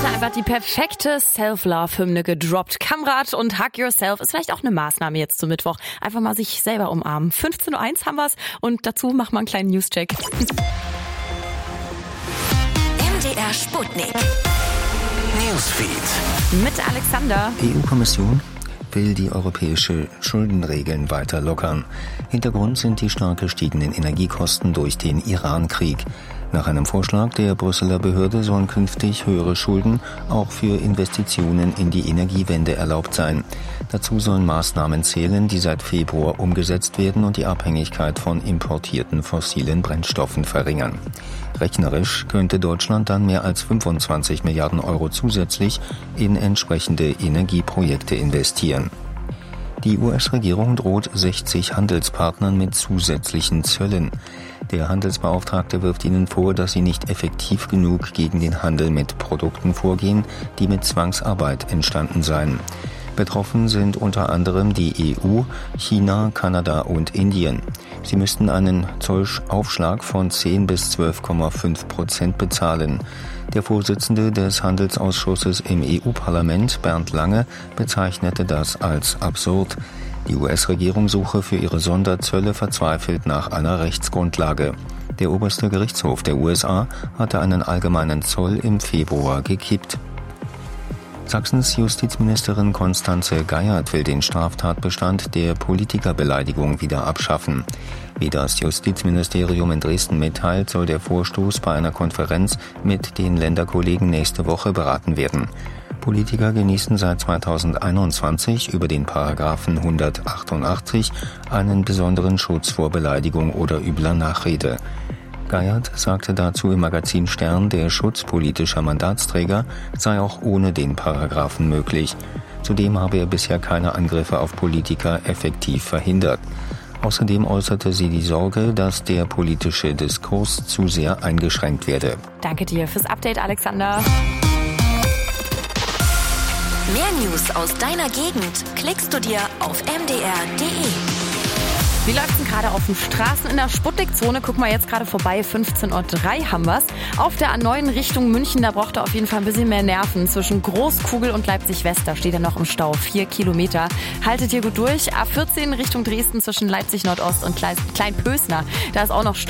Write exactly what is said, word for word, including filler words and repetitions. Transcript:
Heute einfach die perfekte Self-Love-Hymne gedroppt. Kamrat und Hug Yourself ist vielleicht auch eine Maßnahme jetzt zum Mittwoch. Einfach mal sich selber umarmen. fünfzehn Uhr eins haben wir's und dazu machen wir einen kleinen News-Check. M D R Sputnik. Newsfeed. Mit Alexander. Die E U-Kommission will die europäische Schuldenregeln weiter lockern. Hintergrund sind die stark gestiegenen Energiekosten durch den Iran-Krieg. Nach einem Vorschlag der Brüsseler Behörde sollen künftig höhere Schulden auch für Investitionen in die Energiewende erlaubt sein. Dazu sollen Maßnahmen zählen, die seit Februar umgesetzt werden und die Abhängigkeit von importierten fossilen Brennstoffen verringern. Rechnerisch könnte Deutschland dann mehr als fünfundzwanzig Milliarden Euro zusätzlich in entsprechende Energieprojekte investieren. Die U S-Regierung droht sechzig Handelspartnern mit zusätzlichen Zöllen. Der Handelsbeauftragte wirft ihnen vor, dass sie nicht effektiv genug gegen den Handel mit Produkten vorgehen, die mit Zwangsarbeit entstanden seien. Betroffen sind unter anderem die E U, China, Kanada und Indien. Sie müssten einen Zollaufschlag von zehn bis zwölf Komma fünf Prozent bezahlen. Der Vorsitzende des Handelsausschusses im E U-Parlament, Bernd Lange, bezeichnete das als absurd. Die U S-Regierung suche für ihre Sonderzölle verzweifelt nach einer Rechtsgrundlage. Der oberste Gerichtshof der U S A hatte einen allgemeinen Zoll im Februar gekippt. Sachsens Justizministerin Constanze Geiert will den Straftatbestand der Politikerbeleidigung wieder abschaffen. Wie das Justizministerium in Dresden mitteilt, soll der Vorstoß bei einer Konferenz mit den Länderkollegen nächste Woche beraten werden. Politiker genießen seit zweitausendeinundzwanzig über den Paragraphen hundertachtundachtzig einen besonderen Schutz vor Beleidigung oder übler Nachrede. Geiert sagte dazu im Magazin Stern, der Schutz politischer Mandatsträger sei auch ohne den Paragraphen möglich. Zudem habe er bisher keine Angriffe auf Politiker effektiv verhindert. Außerdem äußerte sie die Sorge, dass der politische Diskurs zu sehr eingeschränkt werde. Danke dir fürs Update, Alexander. Mehr News aus deiner Gegend klickst du dir auf m d r punkt d e. Wie läuft's denn gerade auf den Straßen in der Sputnik-Zone? Guck mal jetzt gerade vorbei, fünfzehn Uhr drei haben wir's. Auf der A neun Richtung München, da braucht er auf jeden Fall ein bisschen mehr Nerven. Zwischen Großkugel und Leipzig-West, da steht er noch im Stau. Vier Kilometer. Haltet hier gut durch. A vierzehn Richtung Dresden zwischen Leipzig-Nordost und Kleinpösner. Da ist auch noch Stau.